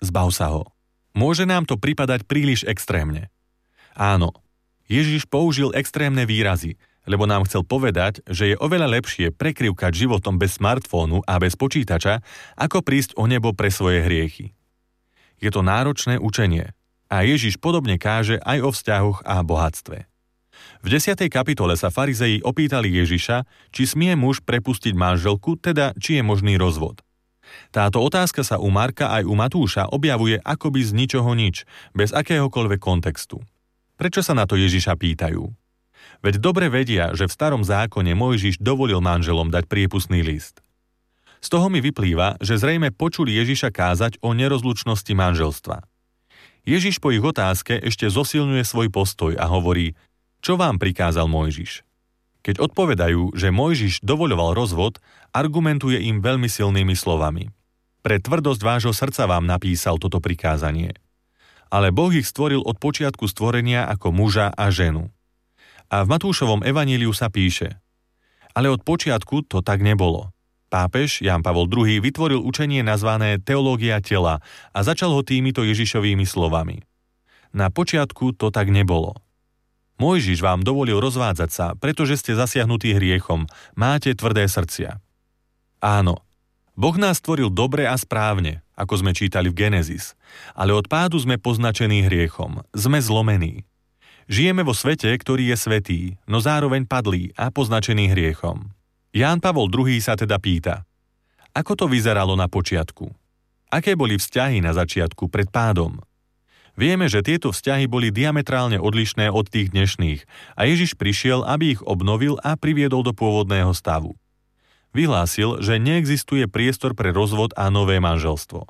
zbav sa ho. Môže nám to pripadať príliš extrémne. Áno, Ježiš použil extrémne výrazy, lebo nám chcel povedať, že je oveľa lepšie prekrývkať životom bez smartfónu a bez počítača, ako prísť o nebo pre svoje hriechy. Je to náročné učenie a Ježiš podobne káže aj o vzťahoch a bohatstve. V 10. kapitole sa farizei opýtali Ježiša, či smie muž prepustiť manželku, teda či je možný rozvod. Táto otázka sa u Marka aj u Matúša objavuje akoby z ničoho nič, bez akéhokoľvek kontextu. Prečo sa na to Ježiša pýtajú? Veď dobre vedia, že v starom zákone Mojžiš dovolil manželom dať priepustný list. Z toho mi vyplýva, že zrejme počuli Ježiša kázať o nerozlučnosti manželstva. Ježiš po ich otázke ešte zosilňuje svoj postoj a hovorí, čo vám prikázal Mojžiš. Keď odpovedajú, že Mojžiš dovoľoval rozvod, argumentuje im veľmi silnými slovami. Pre tvrdosť vášho srdca vám napísal toto prikázanie. Ale Boh ich stvoril od počiatku stvorenia ako muža a ženu. A v Matúšovom evaníliu sa píše, ale od počiatku to tak nebolo. Pápež Ján Pavol II vytvoril učenie nazvané teológia tela a začal ho týmito Ježišovými slovami. Na počiatku to tak nebolo. Mojžiš vám dovolil rozvádzať sa, pretože ste zasiahnutí hriechom, máte tvrdé srdcia. Áno, Boh nás stvoril dobre a správne, ako sme čítali v Genesis, ale od pádu sme poznačení hriechom, sme zlomení. Žijeme vo svete, ktorý je svätý, no zároveň padlý a poznačený hriechom. Ján Pavol II sa teda pýta, ako to vyzeralo na počiatku? Aké boli vzťahy na začiatku pred pádom? Vieme, že tieto vzťahy boli diametrálne odlišné od tých dnešných a Ježiš prišiel, aby ich obnovil a priviedol do pôvodného stavu. Vyhlásil, že neexistuje priestor pre rozvod a nové manželstvo.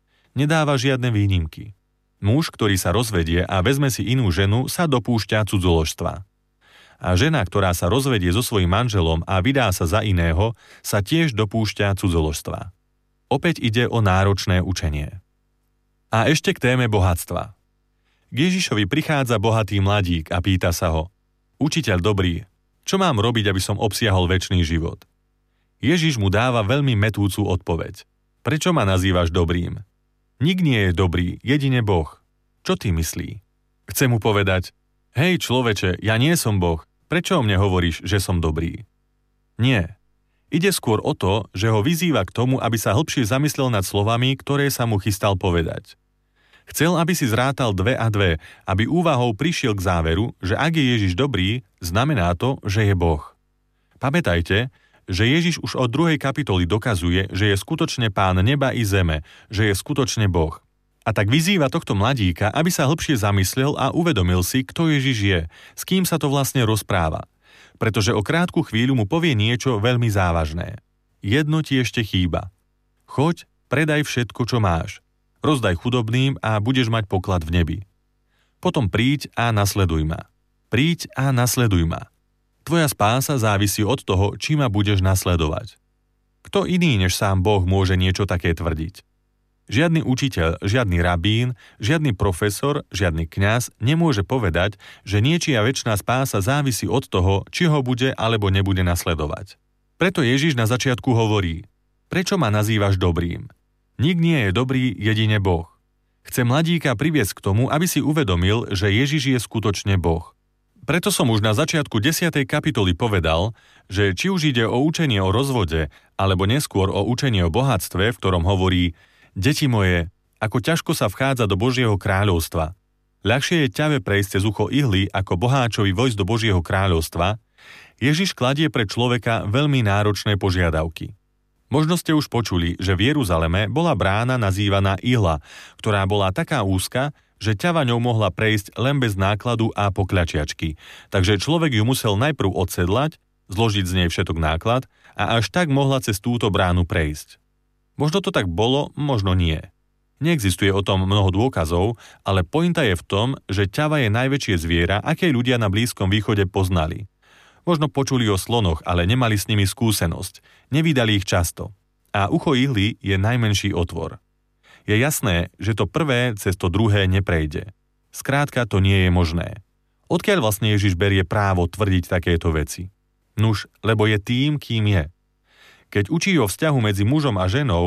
Nedáva žiadne výnimky. Muž, ktorý sa rozvedie a vezme si inú ženu, sa dopúšťa cudzoložstva. A žena, ktorá sa rozvedie so svojím manželom a vydá sa za iného, sa tiež dopúšťa cudzoložstva. Opäť ide o náročné učenie. A ešte k téme bohatstva. K Ježišovi prichádza bohatý mladík a pýta sa ho, učiteľ dobrý, čo mám robiť, aby som obsiahol večný život? Ježiš mu dáva veľmi mätúcu odpoveď. Prečo ma nazývaš dobrým? Nik nie je dobrý, jedine Boh. Čo ty myslí? Chce mu povedať, hej človeče, ja nie som Boh, prečo o mne hovoríš, že som dobrý? Nie. Ide skôr o to, že ho vyzýva k tomu, aby sa hlbšie zamyslel nad slovami, ktoré sa mu chystal povedať. Chcel, aby si zrátal 2 a 2, aby úvahou prišiel k záveru, že ak je Ježiš dobrý, znamená to, že je Boh. Pamätajte, že Ježiš už od 2. kapitoly dokazuje, že je skutočne Pán neba i zeme, že je skutočne Boh. A tak vyzýva tohto mladíka, aby sa hlbšie zamyslel a uvedomil si, kto Ježiš je, s kým sa to vlastne rozpráva. Pretože o krátku chvíľu mu povie niečo veľmi závažné. Jedno ti ešte chýba. Choď, predaj všetko, čo máš. Rozdaj chudobným a budeš mať poklad v nebi. Potom príď a nasleduj ma. Príď a nasleduj ma. Tvoja spása závisí od toho, či ma budeš nasledovať. Kto iný než sám Boh môže niečo také tvrdiť? Žiadny učiteľ, žiadny rabín, žiadny profesor, žiadny kňaz nemôže povedať, že niečia večná spása závisí od toho, či ho bude alebo nebude nasledovať. Preto Ježiš na začiatku hovorí, prečo ma nazývaš dobrým? Nik nie je dobrý, jedine Boh. Chce mladíka priviesť k tomu, aby si uvedomil, že Ježiš je skutočne Boh. Preto som už na začiatku 10. kapitoly povedal, že či už ide o učenie o rozvode, alebo neskôr o učenie o bohatstve, v ktorom hovorí, deti moje, ako ťažko sa vchádza do Božieho kráľovstva. Ľahšie je ťave prejsť cez ucho ihly, ako boháčovi vojsť do Božieho kráľovstva. Ježiš kladie pre človeka veľmi náročné požiadavky. Možno ste už počuli, že v Jeruzaleme bola brána nazývaná ihla, ktorá bola taká úzka, že ťava ňou mohla prejsť len bez nákladu a pokľačiačky, takže človek ju musel najprv odsedlať, zložiť z nej všetok náklad a až tak mohla cez túto bránu prejsť. Možno to tak bolo, možno nie. Neexistuje o tom mnoho dôkazov, ale pointa je v tom, že ťava je najväčšie zviera, aké ľudia na Blízkom východe poznali. Možno počuli o slonoch, ale nemali s nimi skúsenosť, nevydali ich často. A ucho ihly je najmenší otvor. Je jasné, že to prvé cez to druhé neprejde. Skrátka, to nie je možné. Odkiaľ vlastne Ježiš berie právo tvrdiť takéto veci? Nuž, lebo je tým, kým je. Keď učí o vzťahu medzi mužom a ženou,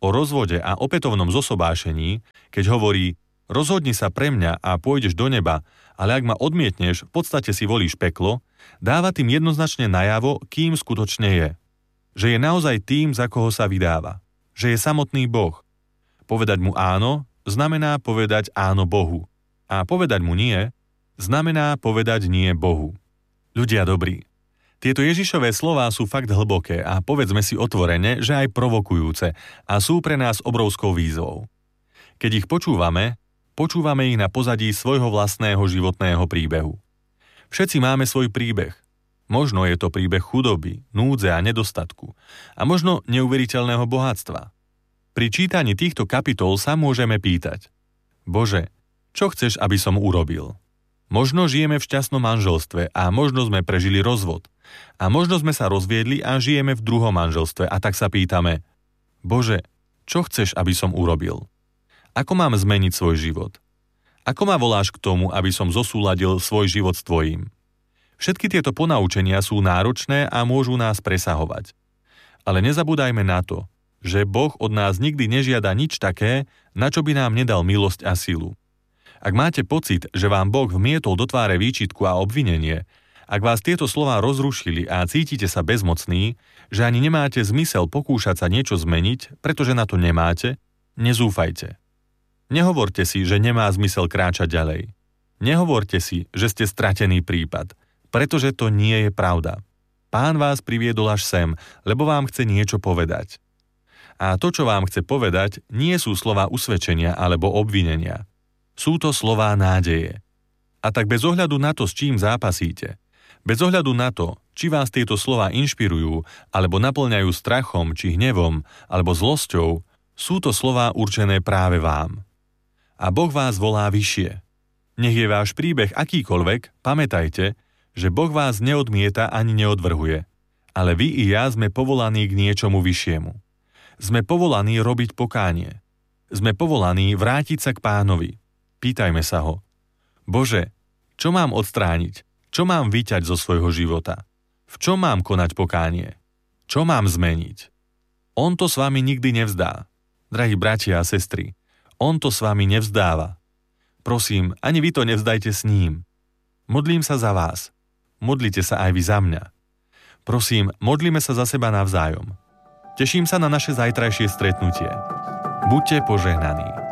o rozvode a opätovnom zosobášení, keď hovorí: rozhodni sa pre mňa a pôjdeš do neba, ale ak ma odmietneš, v podstate si volíš peklo, dáva tým jednoznačne najavo, kým skutočne je. Že je naozaj tým, za koho sa vydáva. Že je samotný Boh. Povedať mu áno znamená povedať áno Bohu. A povedať mu nie znamená povedať nie Bohu. Ľudia dobrí, tieto Ježišové slová sú fakt hlboké a povedzme si otvorene, že aj provokujúce a sú pre nás obrovskou výzvou. Keď ich počúvame ich na pozadí svojho vlastného životného príbehu. Všetci máme svoj príbeh. Možno je to príbeh chudoby, núdze a nedostatku a možno neuveriteľného bohatstva. Pri čítaní týchto kapitol sa môžeme pýtať: Bože, čo chceš, aby som urobil? Možno žijeme v šťastnom manželstve a možno sme prežili rozvod. A možno sme sa rozviedli a žijeme v druhom manželstve a tak sa pýtame: Bože, čo chceš, aby som urobil? Ako mám zmeniť svoj život? Ako ma voláš k tomu, aby som zosúladil svoj život s tvojím? Všetky tieto ponaučenia sú náročné a môžu nás presahovať. Ale nezabúdajme na to, že Boh od nás nikdy nežiada nič také, na čo by nám nedal milosť a silu. Ak máte pocit, že vám Boh vmietol do tváre výčitku a obvinenie, ak vás tieto slová rozrušili a cítite sa bezmocní, že ani nemáte zmysel pokúšať sa niečo zmeniť, pretože na to nemáte, nezúfajte. Nehovorte si, že nemá zmysel kráčať ďalej. Nehovorte si, že ste stratený prípad, pretože to nie je pravda. Pán vás priviedol až sem, lebo vám chce niečo povedať. A to, čo vám chce povedať, nie sú slová usvedčenia alebo obvinenia. Sú to slová nádeje. A tak bez ohľadu na to, s čím zápasíte, bez ohľadu na to, či vás tieto slová inšpirujú, alebo naplňajú strachom, či hnevom, alebo zlosťou, sú to slová určené práve vám. A Boh vás volá vyššie. Nech je váš príbeh akýkoľvek, pamätajte, že Boh vás neodmieta ani neodvrhuje. Ale vy i ja sme povolaní k niečomu vyššiemu. Sme povolaní robiť pokánie. Sme povolaní vrátiť sa k Pánovi. Pýtajme sa ho: Bože, čo mám odstrániť? Čo mám vyťať zo svojho života? V čom mám konať pokánie? Čo mám zmeniť? On to s vami nikdy nevzdá. Drahí bratia a sestry, on to s vami nevzdáva. Prosím, ani vy to nevzdajte s ním. Modlím sa za vás. Modlite sa aj vy za mňa. Prosím, modlíme sa za seba navzájom. Teším sa na naše zajtrajšie stretnutie. Buďte požehnaní.